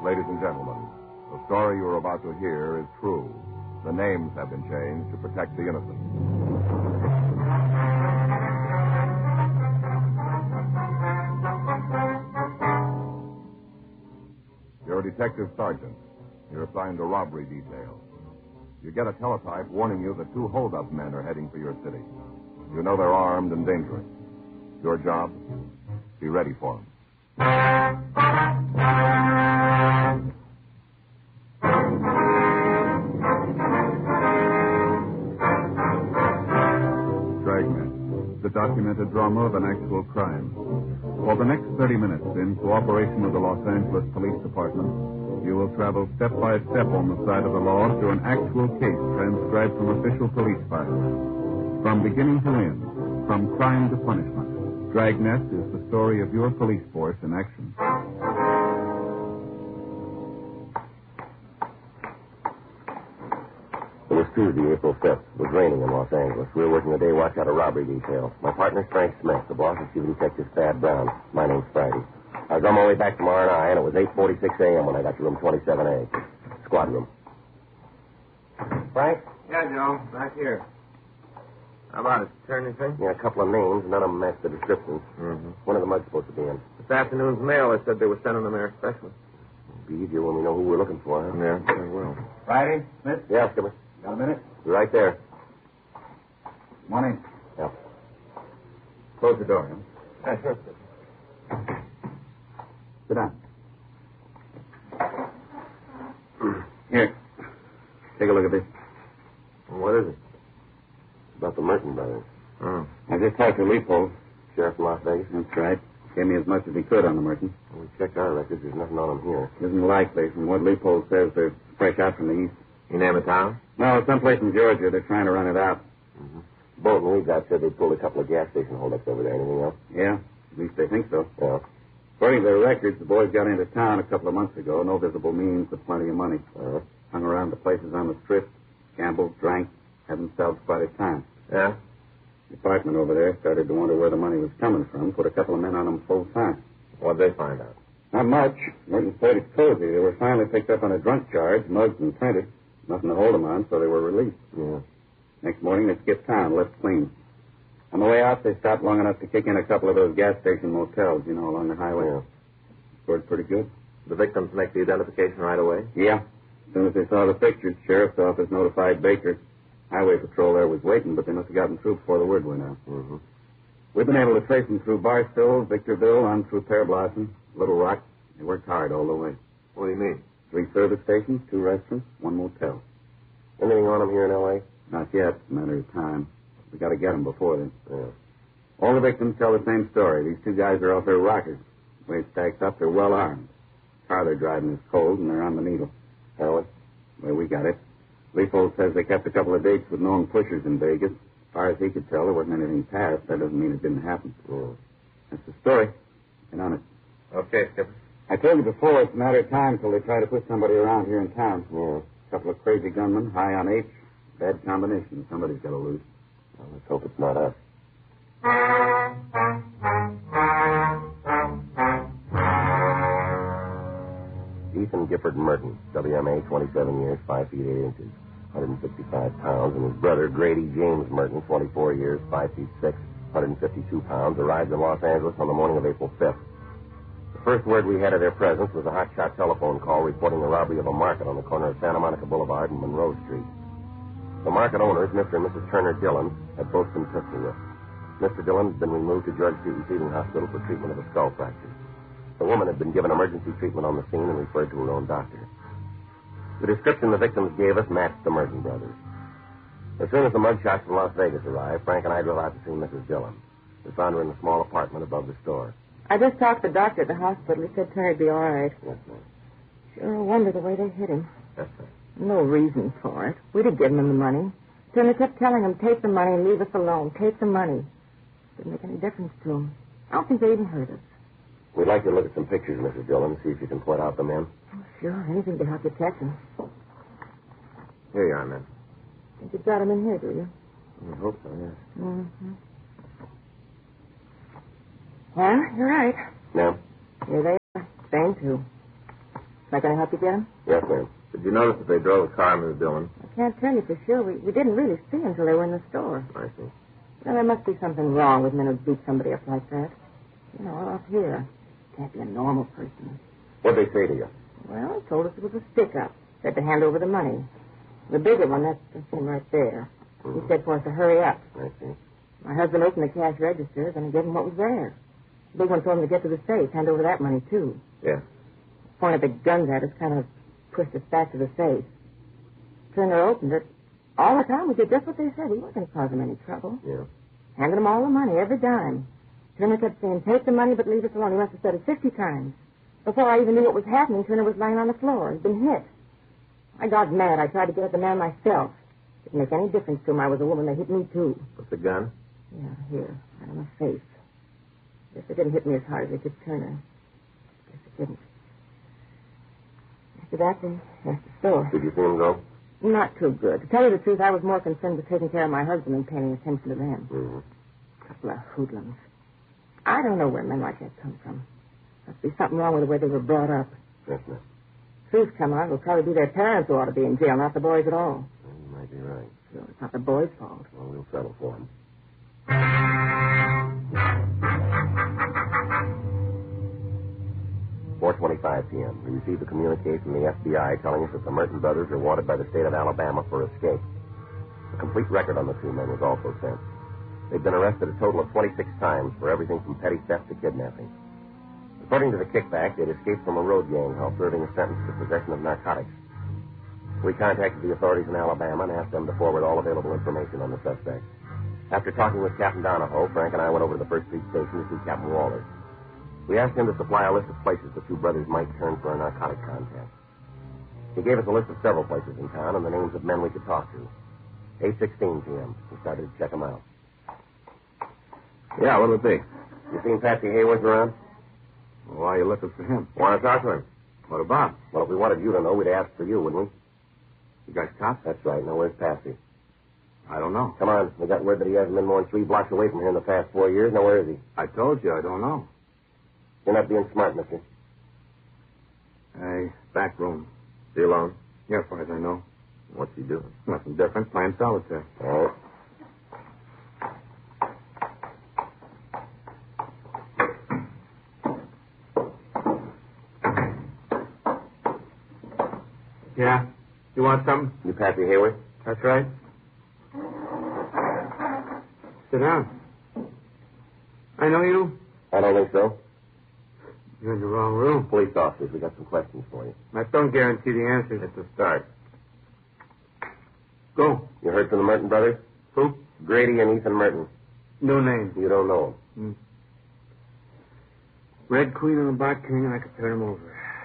ladies and gentlemen, the story you are about to hear is true. The names have been changed to protect the innocent. You're a detective sergeant. You're assigned to robbery detail. You get a teletype warning you that 2 hold-up men are heading for your city. You know they're armed and dangerous. Your job? Be ready for them. Dragnet, the documented drama of an actual crime. For the next 30 minutes, in cooperation with the Los Angeles Police Department, you will travel step by step on the side of the law through an actual case transcribed from official police files. From beginning to end, from crime to punishment, Dragnet is the story of your police force in action. It was Tuesday, April 5th. It was raining in Los Angeles. We were working a day watch out of robbery detail. My partner's Frank Smith. The boss is Chief Detective Thad Brown. My name's Friday. I was on my way back from R&I, and it was 8:46 a.m. when I got to room 27A. Squad room. Frank? Yeah, Joe. Back here. How about it? Turn anything? Yeah, a couple of names. None of them match the descriptions. Mm-hmm. When are the mugs supposed to be in? This afternoon's mail, they said they were sending them there specially. Be easier when we know who we're looking for, huh? Yeah, they will. Friday, Smith? Yeah, Skipper. Got a minute? You're right there. Morning. Yeah. Close the door, huh? Sure. Sit down. Here. Take a look at this. What is it? It's about the Merton brothers. Oh. I just talked to Leopold. Sheriff from Las Vegas. That's right. Gave me as much as he could on the Merton. Well, we checked our records. There's nothing on them here. Isn't likely. From what Leopold says, they're fresh out from the east. You name a town? No, someplace in Georgia. They're trying to run it out. Mm-hmm. Bolton we got said they pulled a couple of gas station holdups over there. Anything else? Yeah, at least they think so. Yeah. According to their records, the boys got into town a couple of months ago. No visible means, but plenty of money. Hung around the places on the strip, gambled, drank, had themselves quite a time. Yeah? The department over there started to wonder where the money was coming from, put a couple of men on them full time. What'd they find out? Not much. Merton said it's cozy. They were finally picked up on a drunk charge, mugged and printed. Nothing to hold them on, so they were released. Yeah. Next morning, they skipped town, left clean. On the way out, they stopped long enough to kick in a couple of those gas station motels, you know, along the highway. Yeah. Scored pretty good. The victims make the identification right away? Yeah. As soon as they saw the pictures, sheriff's office notified Baker. Highway patrol there was waiting, but they must have gotten through before the word went out. Mm-hmm. We've been able to trace them through Barstow, Victorville, on through Pear Blossom, Little Rock. They worked hard all the way. What do you mean? 3 service stations, 2 restaurants, 1 motel. Anything on them here in L.A.? Not yet. It's a matter of time. We got to get them before then. Yeah. All the victims tell the same story. These 2 guys are off their rockers. The way it stacks up, they're well armed. The car they're driving is cold, and they're on the needle. Heroin? Well, we got it. Leopold says they kept a couple of dates with known pushers in Vegas. As far as he could tell, there wasn't anything passed. That doesn't mean it didn't happen. Yeah. That's the story. Get on it. Okay, Skipper. I told you before, it's a matter of time till they try to put somebody around here in town. Yeah. A couple of crazy gunmen, high on H. Bad combination. Somebody's got to lose. Well, let's hope it's not us. Ethan Gifford Merton, WMA, 27 years, 5 feet 8 inches, 165 pounds, and his brother, Grady James Merton, 24 years, 5 feet 6, 152 pounds, arrived in Los Angeles on the morning of April 5th. The first word we had of their presence was a hotshot telephone call reporting the robbery of a market on the corner of Santa Monica Boulevard and Monroe Street. The market owners, Mr. and Mrs. Turner Dillon, had both been pistol whipped. Mr. Dillon had been removed to George Street Receiving Hospital for treatment of a skull fracture. The woman had been given emergency treatment on the scene and referred to her own doctor. The description the victims gave us matched the Merton brothers. As soon as the mugshots from Las Vegas arrived, Frank and I drove out to see Mrs. Dillon. We found her in a small apartment above the store. I just talked to the doctor at the hospital. He said Turner'd be all right. Yes, ma'am. Sure a wonder the way they hit him. Yes, sir. No reason for it. We'd have given him the money. Turner kept telling him, take the money and leave us alone. Take the money. Didn't make any difference to him. I don't think they even heard us. We'd like you to look at some pictures, Mrs. Dillon, and see if you can point out the men. Oh, sure. Anything to help you catch him. Here you are, man. Think you've got him in here, do you? I hope so, yes. Mm-hmm. Well, you're right. Yeah? Here they are. Same two. Am I going to help you get him? Yes, ma'am. Did you notice if they drove a car into the building? I can't tell you for sure. We didn't really see until they were in the store. I see. Well, there must be something wrong with men who beat somebody up like that. You know, off here. Can't be a normal person. What'd they say to you? Well, he told us it was a stick-up. Said to hand over the money. The bigger one, that's him right there. He said for us to hurry up. I see. My husband opened the cash registers and he gave him what was there. The big one told him to get to the safe, hand over that money, too. Yeah. Pointed the guns at us, kind of pushed us back to the safe. Turner opened it. All the time we did just what they said. We weren't going to cause them any trouble. Yeah. Handed him all the money, every dime. Turner kept saying, take the money but leave us alone. He must have said it 50 times. Before I even knew what was happening, Turner was lying on the floor. He'd been hit. I got mad. I tried to get at the man myself. Didn't make any difference to him. I was a woman. They hit me, too. With the gun? Yeah, here. Right on my face. Guess they didn't hit me as hard as they did Turner. Guess they didn't. After that, they left the store. Did you see him go? Not too good. To tell you the truth, I was more concerned with taking care of my husband than paying attention to them. Mm-hmm. Couple of hoodlums. I don't know where men like that come from. Must be something wrong with the way they were brought up. Yes, ma'am. Truth come out, it'll probably be their parents who ought to be in jail, not the boys at all. Well, you might be right. So it's not the boys' fault. Well, we'll settle for him. .25 p.m. We received a communique from the FBI telling us that the Merton brothers are wanted by the state of Alabama for escape. A complete record on the two men was also sent. They've been arrested a total of 26 times for everything from petty theft to kidnapping. According to the kickback, they'd escaped from a road gang while serving a sentence for possession of narcotics. We contacted the authorities in Alabama and asked them to forward all available information on the suspects. After talking with Captain Donahoe, Frank and I went over to the First Street Station to see Captain Walters. We asked him to supply a list of places the two brothers might turn for a narcotic contact. He gave us a list of several places in town and the names of men we could talk to. 8:16 p.m. We started to check them out. Yeah, what'll it be? You seen Patsy Hayworth around? Well, why are you looking for him? Want to talk to him? What about? Well, if we wanted you to know, we'd ask for you, wouldn't we? You guys cops? That's right. Now, where's Patsy? I don't know. Come on. We got word that he hasn't been more than 3 blocks away from here in the past 4 years. Now, where is he? I told you, I don't know. You're not being smart, mister. Hey, back room. You alone? Yeah, as far as I know. What's he doing? Nothing different. Playing solitaire. All right. Yeah? You want something? You Patsy Hayworth? That's right. Sit down. I know you. I don't think so. You're in the wrong room. Police officers, we got some questions for you. That don't guarantee the answer. It's a start. Go. You heard from the Merton brothers? Who? Grady and Ethan Merton. No name. You don't know them. Red Queen and a Black King, and I could turn him over.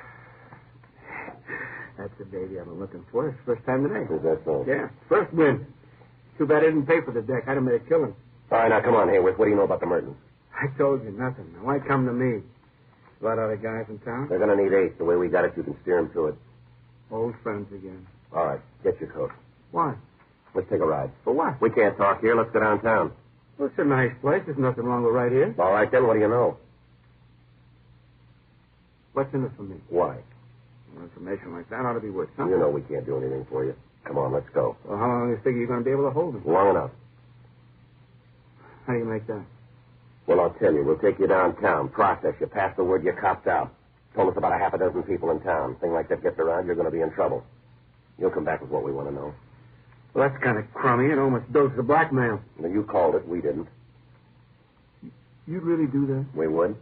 That's the baby I've been looking for. It's the first time today. Is that so? Yeah. First win. Too bad I didn't pay for the deck. I'd have made a killing. All right, now, come on, Hayworth. What do you know about the Mertons? I told you nothing. Now, why come to me? A lot of other guys in town? They're going to need Ace. The way we got it, you can steer them to it. Old friends again. All right, get your coat. Why? Let's take a ride. For what? We can't talk here. Let's go downtown. Well, it's a nice place. There's nothing wrong with right here. All right, then, what do you know? What's in it for me? Why? Well, information like that ought to be worth something. You know we can't do anything for you. Come on, let's go. Well, how long do you figure you're going to be able to hold him? Long enough. How do you make that? Well, I'll tell you. We'll take you downtown, process you, pass the word you copped out. Told us about a half a dozen people in town. Thing like that gets around, you're going to be in trouble. You'll come back with what we want to know. Well, that's kind of crummy. It almost doses the blackmail. Now, you called it. We didn't. You'd really do that? We would.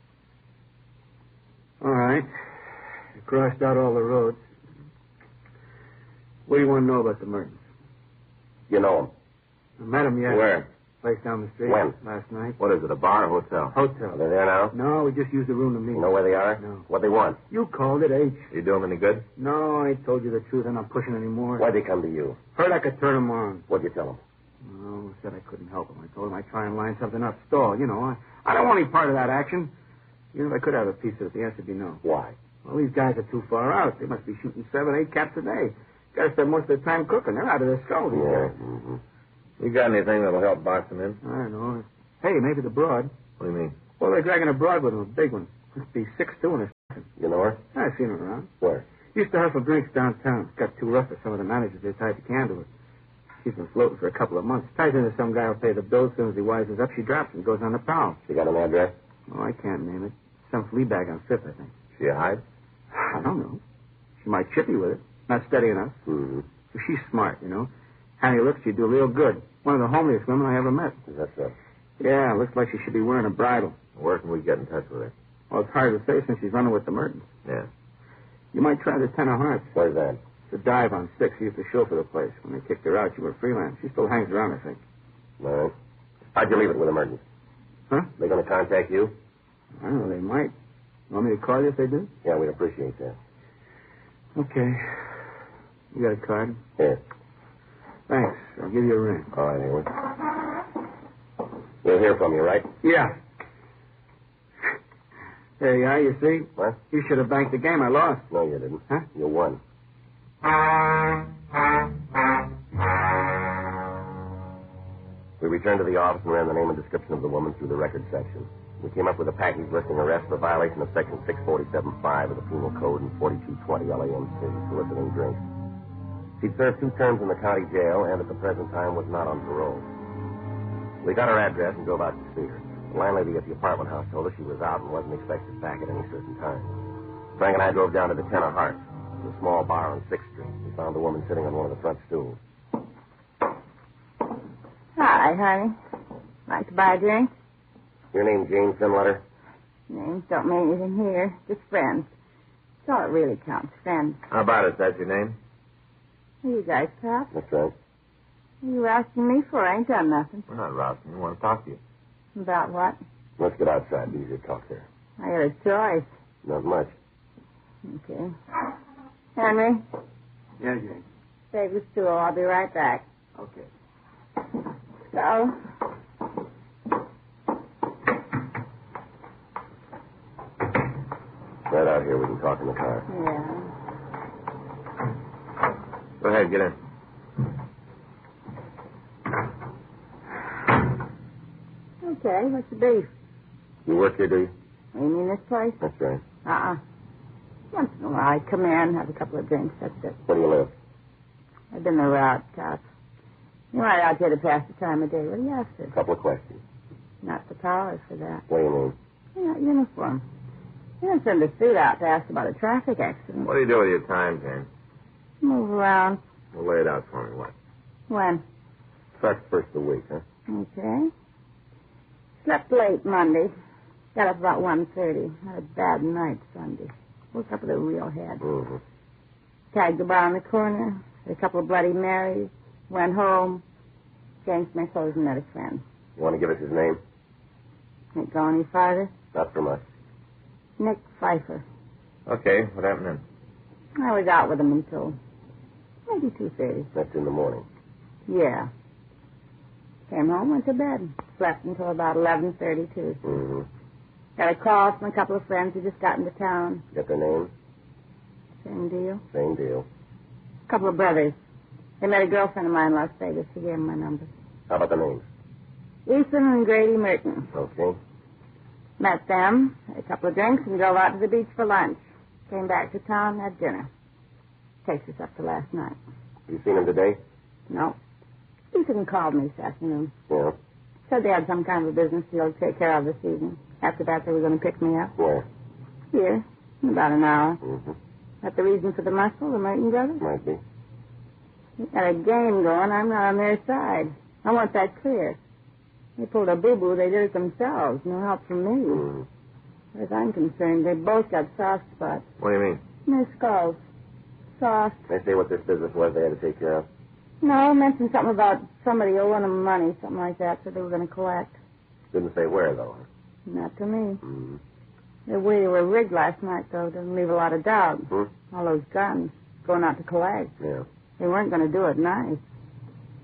All right. You crossed out all the roads. What do you want to know about the Mertons? You know them. I met them yet. Where? Place down the street. When? Last night. What is it, a bar or hotel? Hotel. Are they there now? No, we just used the room to meet. You know where they are? No. What they want? You called it H. You do them any good? No, I told you the truth. I'm not pushing anymore. Why'd they come to you? Heard I could turn them on. What'd you tell them? No, said I couldn't help them. I told them I'd try and line something up. Stall, you know. I don't want any part of that action. Even if I could have a piece of it, the answer would be no. Why? Well, these guys are too far out. They must be shooting 7, 8 caps a day. Got to spend most of their time cooking. They're out of their skulls. Yeah. Mm-hmm. You got anything that'll help box them in? I don't know. Hey, maybe the broad. What do you mean? Well, they're dragging a broad with them, a big one. Must be 6'2" and a You know her? I've seen her around. Where? Used to hustle drinks downtown. Got too rough for some of the managers they tied the can to it. She's been floating for a couple of months. Ties into some guy who'll pay the bill as soon as he wisens up. She drops and goes on the prowl. She got an address? Oh, I can't name it. Some flea bag on Fifth, I think. She a hide? I don't know. She might chip you with it. Not steady enough. Mm-hmm. But she's smart, you know. How you look, she'd do real good. One of the homeliest women I ever met. Is that so? Yeah, looks like she should be wearing a bridle. Where can we get in touch with her? Well, it's hard to say since she's running with the Mertens. Yeah. You might try the Ten of Hearts. Where's that? It's a dive on 6. She used to show for the place. When they kicked her out, she went freelance. She still hangs around, I think. All right. How'd you leave it with the Mertens? Huh? They going to contact you? I don't know. They might. Want me to call you if they do? Yeah, we'd appreciate that. Okay. You got a card? Here. Thanks. I'll give you a ring. All right, Hayward. We'll hear from you, right? Yeah. There you are, you see? What? You should have banked the game. I lost. No, you didn't. Huh? You won. We returned to the office and ran the name and description of the woman through the record section. We came up with a package listing arrest for violation of Section 647.5 of the Penal Code and 4220 LAMC, soliciting drinks. She'd served 2 terms in the county jail and at the present time was not on parole. We got her address and drove out to see her. The landlady at the apartment house told us she was out and wasn't expected back at any certain time. Frank and I drove down to the Ten of Hearts, a small bar on 6th Street. We found the woman sitting on one of the front stools. Hi, honey. Like to buy a drink? Your name Jane Finletter? Names don't mean anything here. Just friends. That's all it really counts, friends. How about it? That's your name? Are you guys cops? That's right. What are you asking me for? I ain't done nothing. We're not rousing. We want to talk to you. About what? Let's get outside. Be easier to talk there. I got a choice. Not much. Okay. Henry, Yeah, Jane. save the stool. I'll be right back. Okay. So, Right out here. We can talk in the car. yeah. Go ahead. Get in. Okay, what's the beef? You work here, do you? You mean this place? That's right. Once in a while, I come in, have a couple of drinks, that's it. Where do you live? I've been the route cop. You're right out here to pass the time of day. What do you ask A for? couple of questions. Not the powers for that. What do you mean? You're not uniform. You don't send a suit out to ask about a traffic accident. What do you do with your time, Jane? Move around. Well, lay it out for me. What? When? Starts first of the week, huh? Okay. Slept late Monday. Got up about 1:30. Had a bad night Sunday. Woke up with a real head. Mm-hmm. Tagged the bar on the corner. Had a couple of Bloody Marys. Went home. Changed my clothes and met a friend. You want to give us his name? Ain't go any farther. Not from us. Nick Pfeiffer. Okay. What happened then? I was out with him until maybe 2:30. That's in the morning. Yeah. Came home, went to bed. Slept until about 11:32. Mm-hmm. Got a call from a couple of friends who just got into town. Get their name? Same deal. Same deal. A couple of brothers. They met a girlfriend of mine in Las Vegas. She gave them my number. How about the names? Ethan and Grady Merton. Okay. Met them, had a couple of drinks, and drove out to the beach for lunch. Came back to town, had dinner. Takes us up to last night. You seen him today? No. Ethan called me this afternoon. Yeah. Said they had some kind of a business deal to take care of this evening. After that, they were going to pick me up. Where? Here, in about an hour. Mm-hmm. That the reason for the muscle, the Merton brothers? Might be. They got a game going. I'm not on their side. I want that clear. They pulled a boo-boo. They did it themselves. No help from me. Mm-hmm. As far as I'm concerned, they both got soft spots. What do you mean? In their skulls. Soft. They say what this business was they had to take care of. No, mentioned something about somebody owing them money, something like that, so they were going to collect. Didn't say where, though. Not to me. Mm-hmm. The way they were rigged last night, though, doesn't leave a lot of doubt. Hmm? All those guns going out to collect. Yeah. They weren't going to do it nice.